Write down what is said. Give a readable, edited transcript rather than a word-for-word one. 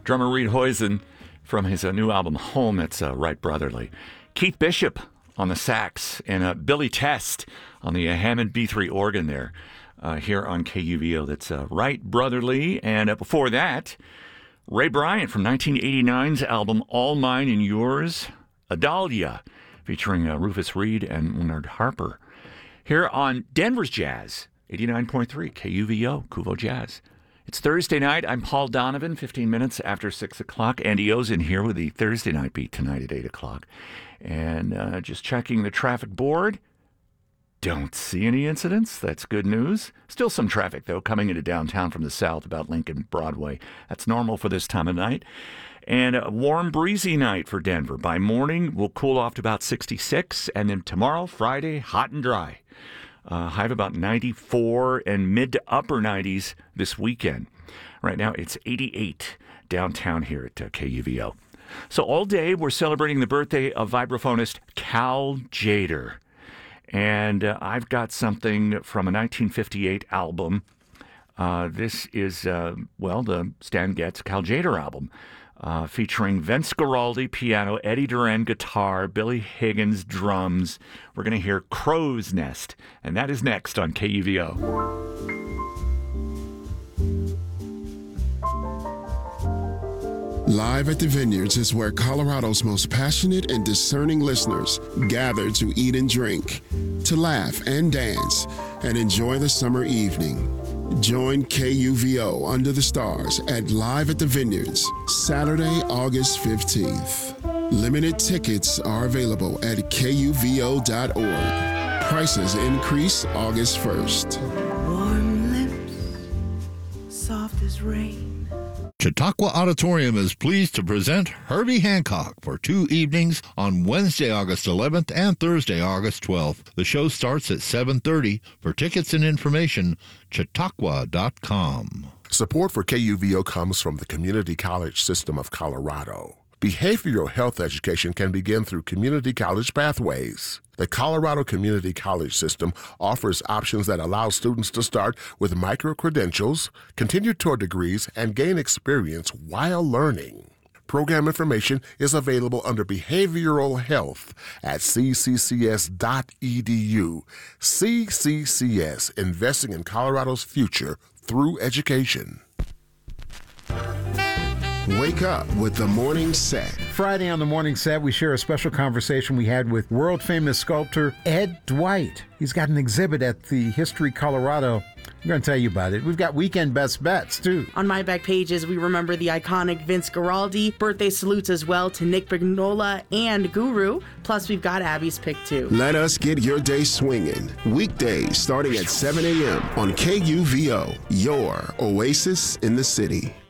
Drummer Reed Hoysen from his new album Home. It's Right Brotherly. Keith Bishop on the sax and Billy Test on the Hammond B3 organ there here on KUVO. That's Right Brotherly. And before that, Ray Bryant from 1989's album All Mine and Yours, Adalia, featuring Rufus Reed and Leonard Harper. Here on Denver's Jazz, 89.3 KUVO, Kuvo Jazz. It's Thursday night. I'm Paul Donovan, 15 minutes after 6 o'clock. Andy Ozen here with the Thursday night beat tonight at 8 o'clock. And just checking the traffic board. Don't see any incidents. That's good news. Still some traffic, though, coming into downtown from the south about Lincoln Broadway. That's normal for this time of night. And a warm, breezy night for Denver. By morning, we'll cool off to about 66. And then tomorrow, Friday, hot and dry. High of about 94 and mid to upper 90s this weekend. Right now, it's 88 downtown here at KUVO. So all day, we're celebrating the birthday of vibraphonist Cal Tjader. And I've got something from a 1958 album. This is, the Stan Getz Cal Tjader album, featuring Vince Guaraldi, piano, Eddie Duran, guitar, Billy Higgins, drums. We're going to hear Crow's Nest, and that is next on KUVO. Live at the Vineyards is where Colorado's most passionate and discerning listeners gather to eat and drink, to laugh and dance, and enjoy the summer evening. Join KUVO Under the Stars at Live at the Vineyards, Saturday, August 15th. Limited tickets are available at KUVO.org. Prices increase August 1st. Warm lips, soft as rain. Chautauqua Auditorium is pleased to present Herbie Hancock for 2 evenings on Wednesday, August 11th and Thursday, August 12th. The show starts at 7:30. For tickets and information, chautauqua.com. Support for KUVO comes from the Community College System of Colorado. Behavioral health education can begin through community college pathways. The Colorado Community College System offers options that allow students to start with micro-credentials, continue toward degrees, and gain experience while learning. Program information is available under Behavioral Health at cccs.edu. CCCS, investing in Colorado's future through education. Wake up with the morning set. Friday on the morning set, we share a special conversation we had with world-famous sculptor Ed Dwight. He's got an exhibit at the History Colorado. I'm going to tell you about it. We've got weekend best bets, too. On my back pages, we remember the iconic Vince Guaraldi. Birthday salutes as well to Nick Brignola and Guru. Plus, we've got Abby's pick, too. Let us get your day swinging. Weekdays starting at 7 a.m. on KUVO, your oasis in the city.